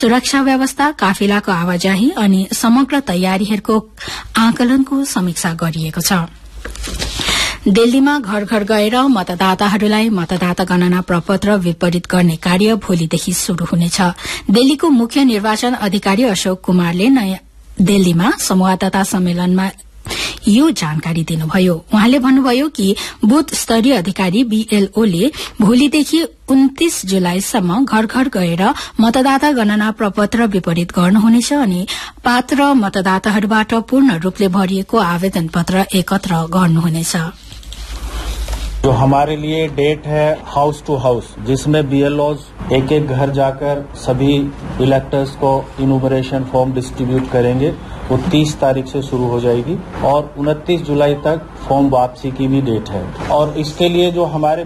सुरक्षा व्यवस्था, काफिलाको आवाजाही अनि समग्र तयारीहरूको आकलनको समीक्षा गरिएको छ। दिल्लीमा घर घर गएर मतदाताहरूलाई मतदाता गणना प्रपत्र वितरित गर्ने कार्य भोलिदेखि शुरू हुनेछ। दिल्लीको मुख्य निर्वाचन अधिकारी अशोक कुमारले नयाँ दिल्लीमा संवाददाता सम्मेलनमा यो जानकारी दिनुभयो। उहाँले भन्नुभयो कि बूथ स्तरीय अधिकारी बीएलओले भोलिदेखि 29 जुलाईसम्म घर घर गएर मतदाता गणना प्रपत्र वितरित गर्नुहुनेछ अनि पात्र मतदाताहरूबाट पूर्ण रूपले भरिएको आवेदन पत्र एकत्र गर्नुहुनेछ। जो हमारे लिए डेट है हाउस टू हाउस, जिसमें बीएलओज एक एक घर जाकर सभी इलेक्टर्स को इनुमरेशन फॉर्म डिस्ट्रीब्यूट करेंगे, वो 30 तारीख से शुरू हो जाएगी और 29 जुलाई तक फॉर्म वापसी की भी डेट है। और इसके लिए जो हमारे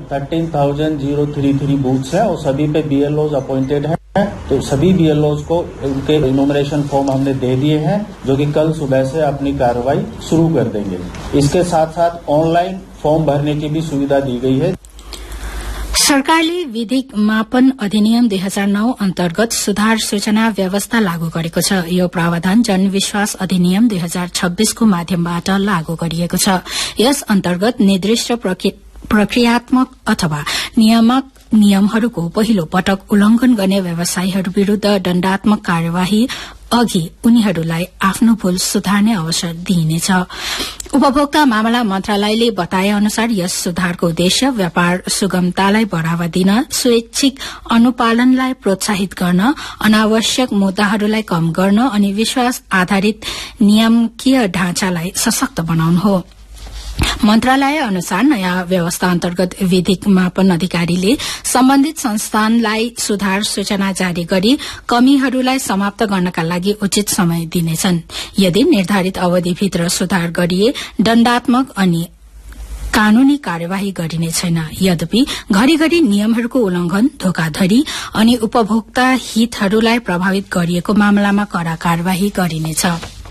13,033 बूथ्स हैं वो सभी पे बीएलओज अपॉइंटेड हैं, तो सभी बीएलओज को उनके इनुमरेशन फॉर्म हमने दे दिए हैं, जो कि कल सुबह से अपनी कार्रवाई शुरू कर देंगे। इसके साथ साथ ऑनलाइन फॉर्म भरने की भी सुविधा दी गई है। सरकारले विधिक मापन अधिनियम 2009 अन्तर्गत सुधार सूचना व्यवस्था लागू गरेको छ। यो प्रावधान जनविश्वास अधिनियम 2026 को माध्यमबाट लागू गरिएको छ। यस अन्तर्गत निर्दिष्ट प्रक्रियात्मक अथवा नियामक नियमहरूको पहिलो पटक उल्लंघन गर्ने व्यवसायीहरू विरूद्ध दण्डात्मक कार्यवाही अघि उनीहरूलाई आफ्नो भूल सुधार्ने अवसर दिइनेछ। उपभोक्ता मामला मन्त्रालयले बताए अनुसार यस सुधारको उद्देश्य व्यापार सुगमतालाई बढ़ावा दिन, स्वैच्छिक अनुपालनलाई प्रोत्साहित गर्न, अनावश्यक मुद्दाहरूलाई कम गर्न अनि विश्वास आधारित नियामकीय ढाँचालाई सशक्त बनाउनु हो। मन्त्रालय अनुसार नयाँ व्यवस्था अन्तर्गत विधिक मापन अधिकारीले सम्बन्धित संस्थानलाई सुधार सूचना जारी गरी कमीहरूलाई समाप्त गर्नका लागि उचित समय दिनेछन्। यदि निर्धारित अवधिभित्र सुधार गरिए दण्डात्मक अनि कानूनी कार्यवाही गरिने छैन। यद्यपि घरिघरि नियमहरूको उल्लंघन, धोखाधड़ी अनि उपभोक्ता हितहरूलाई प्रभावित गरिएको मामलामा कड़ा कार्यवाही गरिनेछ।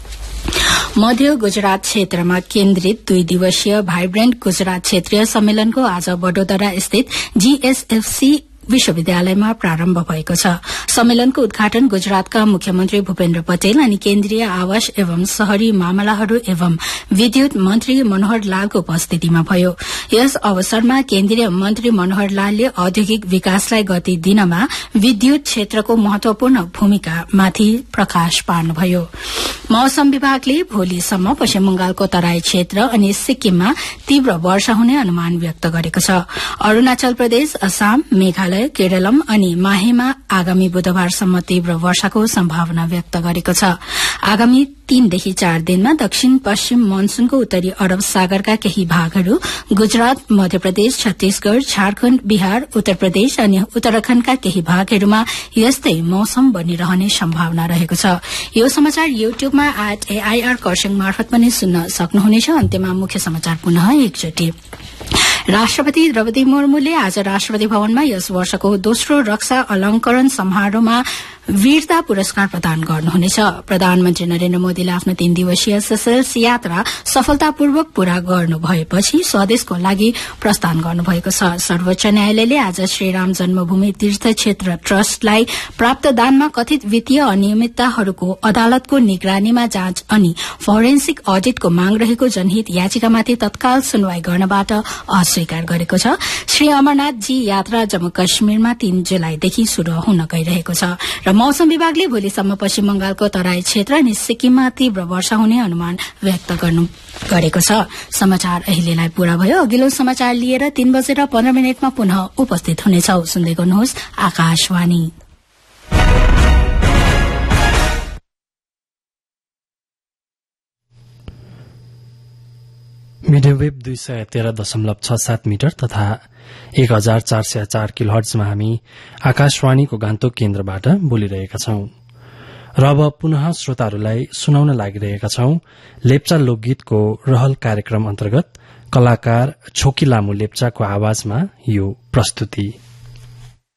मध्य गुजरात क्षेत्रमा केन्द्रित 2 दिवसीय भाइब्रेन्ट गुजरात क्षेत्रीय सम्मेलनको आज वडोदरा स्थित जीएसएफसी विश्वविद्यालयमा प्रारम्भ भएको छ। सम्मेलनको उद्घाटन गुजरातका मुख्यमन्त्री भूपेन्द्र पटेल अनि केन्द्रीय आवास एवं शहरी मामलाहरू एवं विद्युत मन्त्री मनोहर लालको उपस्थितिमा भयो। यस अवसरमा केन्द्रीय मन्त्री मनोहर लालले औद्योगिक विकासलाई गति दिनमा विद्युत क्षेत्रको महत्वपूर्ण भूमिकामाथि प्रकाश पार्नुभयो। मौसम विभागले भोलिसम्म पश्चिम बंगालको तराई क्षेत्र अनि सिक्किममा तीव्र वर्षा हुने अनुमान व्यक्त गरेको छ। अरूणाचल प्रदेश, असम, मेघालय, केरलम अनि माहेमा आगामी बुधबारसम्म तीव्र वर्षाको सम्भावना व्यक्त गरेको छ। आगामी 3 देखि 4 दिनमा दक्षिण पश्चिम मनसूनको उत्तरी अरब सागरका केही भागहरू, गुजरात, मध्य प्रदेश, छत्तीसगढ़, झारखण्ड, बिहार, उत्तर प्रदेश अनि उत्तराखण्डका केही भागहरूमा यस्तै मौसम बनिरहने सम्भावना रहेको छ। यो समाचार युट्युबमा @AIR खरसाङ मार्फत पनि सुन्न सक्नुहुनेछ। अन्त्यमा मुख्य समाचार पुनः एकचोटि। राष्ट्रपति द्रौपदी मुर्मुले आज राष्ट्रपति भवनमा यस वर्षको दोस्रो रक्षा अलंकरण समारोहमा वीरता पुरस्कार प्रदान गर्नुहुनेछ। प्रधानमन्त्री नरेन्द्र मोदीले आफ्नो 3 दिवसीय सेसेल्स यात्रा सफलतापूर्वक पूरा गर्नु भएपछि स्वदेशको लागि प्रस्थान गर्नुभएको छ। सर्वोच्च न्यायालयले आज श्रीराम जन्मभूमि तीर्थ क्षेत्र ट्रस्टलाई प्राप्त दानमा कथित वित्तीय अनियमितताहरूको अदालतको निगरानीमा जाँच अनि फोरेन्सिक अडिटको माग रहेको जनहित याचिकामाथि तत्काल सुनवाई गर्नबाट अस्वीकार गरेको छ। श्री अमरनाथजी यात्रा जम्मू कश्मीरमा 3 जुलाईदेखि शुरू हुन गइरहेको छ र मौसम विभागले भोलिसम्म पश्चिम बंगालको तराई क्षेत्र अनि सिक्किममा तीव्र वर्षा हुने अनुमान व्यक्त गरेको छ। समाचार अहिलेलाई पूरा भयो। अघिल्लो समाचार लिएर 3:15 पुनः उपस्थित हुनेछौ। सुन्दै गर्नुहोस् आकाशवाणी। मिडियम वेभ 213.67 मिटर तथा 1404 किलोहर्ट्जमा हामी आकाशवाणीको गान्तोक केन्द्रबाट बोलिरहेका छौं। र अब पुनः श्रोताहरूलाई सुनाउन लागिरहेका छौं लेप्चा लोकगीतको रहल कार्यक्रम अन्तर्गत कलाकार छोकी लामु लेप्चाको आवाजमा यो प्रस्तुति।